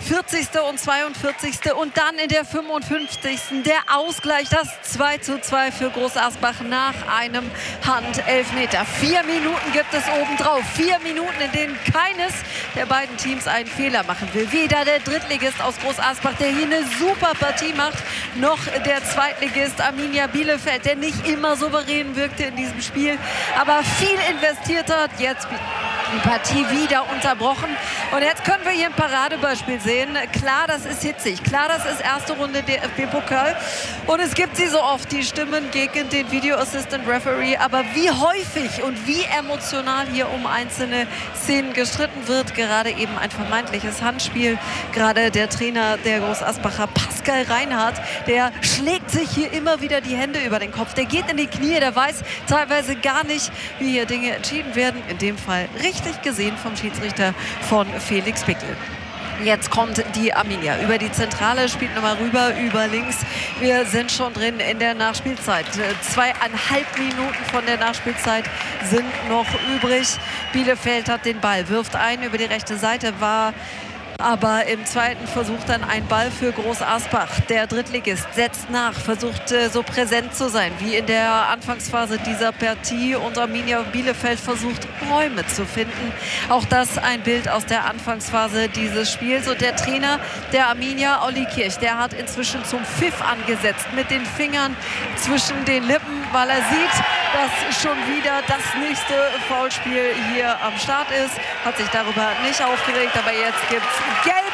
40. und 42. und dann in der 55. der Ausgleich, das 2:2 für Groß Asbach nach einem Handelfmeter. 4 Minuten gibt es obendrauf. 4 Minuten, in denen keines der beiden Teams einen Fehler machen will. Weder der Drittligist aus Groß Asbach, der hier eine super Partie macht, noch der Zweitligist Arminia Bielefeld, der nicht immer souverän wirkte in diesem Spiel, aber viel investiert hat. Jetzt die Partie wieder unterbrochen. Und jetzt können wir hier ein Paradebeispiel sehen. Klar, das ist hitzig. Klar, das ist erste Runde DFB-Pokal. Und es gibt sie so oft, die Stimmen gegen den Video Assistant Referee. Aber wie häufig und wie emotional hier um einzelne Szenen gestritten wird. Gerade eben ein vermeintliches Handspiel. Gerade der Trainer der Groß Asbacher, Pascal Reinhardt, der schlägt sich hier immer wieder die Hände über den Kopf. Der geht in die Knie, der weiß teilweise gar nicht, wie hier Dinge entschieden werden. In dem Fall richtig gesehen vom Schiedsrichter von Felix Bickel. Jetzt kommt die Arminia über die Zentrale, spielt nochmal rüber, über links. Wir sind schon drin in der Nachspielzeit. 2,5 Minuten von der Nachspielzeit sind noch übrig. Bielefeld hat den Ball, wirft ein über die rechte Seite, war aber im zweiten Versuch dann ein Ball für Groß Asbach. Der Drittligist setzt nach, versucht so präsent zu sein wie in der Anfangsphase dieser Partie, und Arminia Bielefeld versucht Räume zu finden. Auch das ein Bild aus der Anfangsphase dieses Spiels. Und der Trainer der Arminia, Olli Kirch, der hat inzwischen zum Pfiff angesetzt mit den Fingern zwischen den Lippen, weil er sieht, dass schon wieder das nächste Foulspiel hier am Start ist. Hat sich darüber nicht aufgeregt, aber jetzt gibt es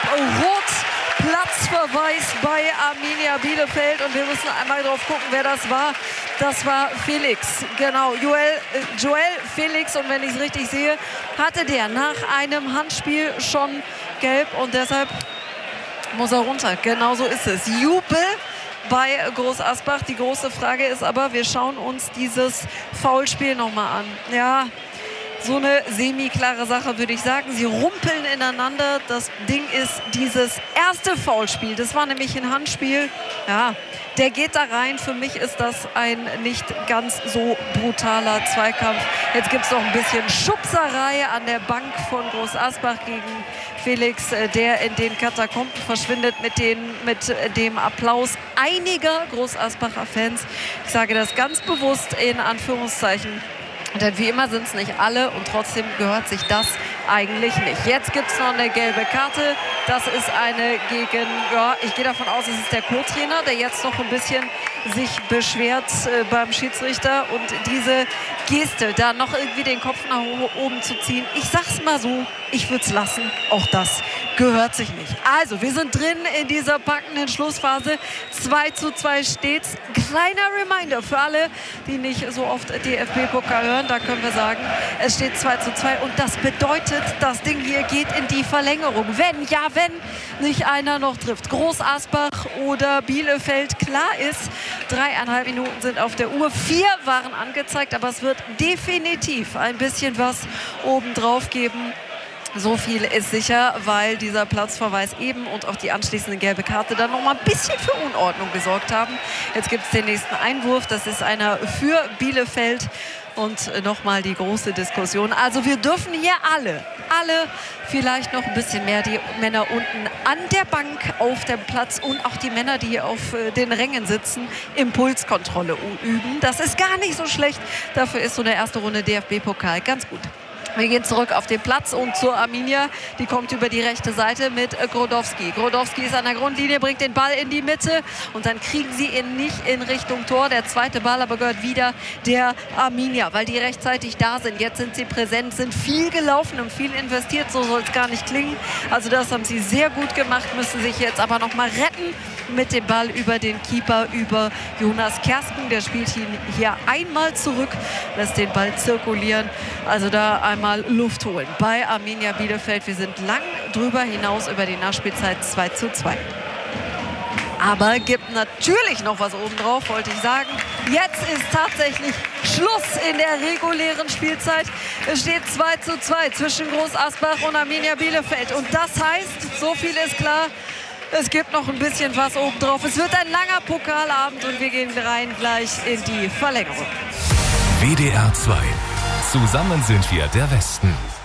Gelb-Rot, Platzverweis bei Arminia Bielefeld. Und wir müssen einmal drauf gucken, wer das war. Das war Felix, genau, Joel Felix. Und wenn ich es richtig sehe, hatte der nach einem Handspiel schon Gelb und deshalb muss er runter. Genau so ist es. Jubel bei Groß Asbach. Die große Frage ist aber, wir schauen uns dieses Foulspiel nochmal an. Ja, so eine semi-klare Sache, würde ich sagen. Sie rumpeln ineinander. Das Ding ist dieses erste Foulspiel. Das war nämlich ein Handspiel. Ja, der geht da rein. Für mich ist das ein nicht ganz so brutaler Zweikampf. Jetzt gibt es noch ein bisschen Schubserei an der Bank von Groß Asbach gegen Felix, der in den Katakomben verschwindet mit dem Applaus einiger Groß Asbacher Fans. Ich sage das ganz bewusst in Anführungszeichen. Denn wie immer sind es nicht alle und trotzdem gehört sich das eigentlich nicht. Jetzt gibt es noch eine gelbe Karte. Das ist eine gegen, ja, ich gehe davon aus, es ist der Co-Trainer, der jetzt noch ein bisschen sich beschwert beim Schiedsrichter. Und diese Geste, da noch irgendwie den Kopf nach oben zu ziehen, ich sag's mal so, ich würde es lassen. Auch das gehört sich nicht. Also, wir sind drin in dieser packenden Schlussphase. 2:2 steht's. Kleiner Reminder für alle, die nicht so oft DFB-Pokal hören. Da können wir sagen, es steht 2:2 und das bedeutet, das Ding hier geht in die Verlängerung. Wenn nicht einer noch trifft. Groß Asbach oder Bielefeld, klar ist, 3,5 Minuten sind auf der Uhr. 4 waren angezeigt, aber es wird definitiv ein bisschen was obendrauf geben. So viel ist sicher, weil dieser Platzverweis eben und auch die anschließende gelbe Karte dann noch mal ein bisschen für Unordnung gesorgt haben. Jetzt gibt es den nächsten Einwurf. Das ist einer für Bielefeld. Und nochmal die große Diskussion. Also wir dürfen hier alle vielleicht noch ein bisschen mehr, die Männer unten an der Bank auf dem Platz und auch die Männer, die hier auf den Rängen sitzen, Impulskontrolle üben. Das ist gar nicht so schlecht. Dafür ist so eine erste Runde DFB-Pokal ganz gut. Wir gehen zurück auf den Platz und zur Arminia. Die kommt über die rechte Seite mit Grodowski. Grodowski ist an der Grundlinie, bringt den Ball in die Mitte und dann kriegen sie ihn nicht in Richtung Tor. Der zweite Ball aber gehört wieder der Arminia, weil die rechtzeitig da sind. Jetzt sind sie präsent, sind viel gelaufen und viel investiert. So soll es gar nicht klingen. Also das haben sie sehr gut gemacht, müssen sich jetzt aber noch mal retten mit dem Ball über den Keeper, über Jonas Kersken. Der spielt ihn hier einmal zurück, lässt den Ball zirkulieren. Also da einmal Luft holen bei Arminia Bielefeld. Wir sind lang drüber hinaus über die Nachspielzeit 2:2. Aber gibt natürlich noch was obendrauf, wollte ich sagen. Jetzt ist tatsächlich Schluss in der regulären Spielzeit. Es steht 2:2 zwischen Groß Asbach und Arminia Bielefeld. Und das heißt, so viel ist klar, es gibt noch ein bisschen was obendrauf. Es wird ein langer Pokalabend und wir gehen rein gleich in die Verlängerung. WDR 2. Zusammen sind wir der Westen.